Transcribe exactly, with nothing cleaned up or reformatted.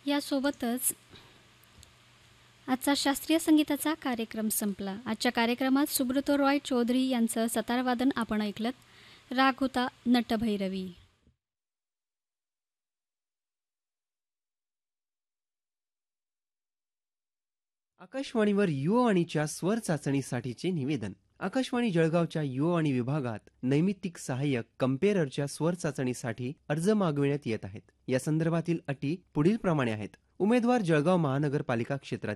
यासोबतच आजचा शास्त्रीय संगीताचा कार्यक्रम संपला. आजच्या कार्यक्रमात सुब्रतो रॉय चौधरी यांचं सतारवादन आपण ऐकलं. राग होता नटभैरवी. आकाशवाणीवर युवावाणीच्या स्वर चाचणीसाठीचे निवेदन. आकाशवाणी जळगावच्या युवावाणी विभागात नैमित्तिक सहाय्यक कम्पेअरच्या स्वर चाचणीसाठी अर्ज मागविण्यात येत आहेत. या संदर्भातील अटी पुढील प्रमाणे आहेत. उमेदवार जळगाव महानगरपालिका क्षेत्रात